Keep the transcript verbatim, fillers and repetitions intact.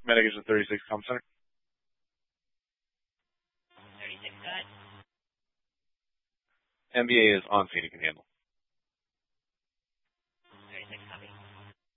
Medication thirty-six Comm Center. thirty-six, go ahead. M B A is on scene, you can handle.